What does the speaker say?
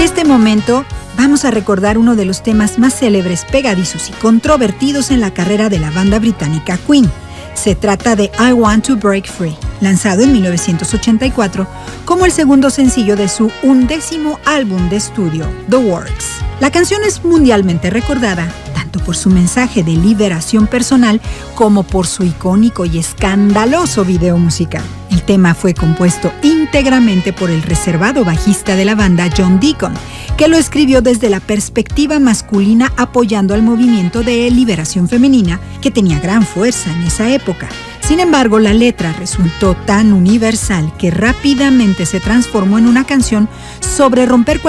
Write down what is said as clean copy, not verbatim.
este momento vamos a recordar uno de los temas más célebres, pegadizos y controvertidos en la carrera de la banda británica Queen. Se trata de I Want to Break Free, lanzado en 1984 como el segundo sencillo de su 11º álbum de estudio, The Works. La canción es mundialmente recordada tanto por su mensaje de liberación personal como por su icónico y escandaloso video musical. El tema fue compuesto íntegramente por el reservado bajista de la banda, John Deacon, que lo escribió desde la perspectiva masculina apoyando al movimiento de liberación femenina que tenía gran fuerza en esa época. Sin embargo, la letra resultó tan universal que rápidamente se transformó en una canción sobre romper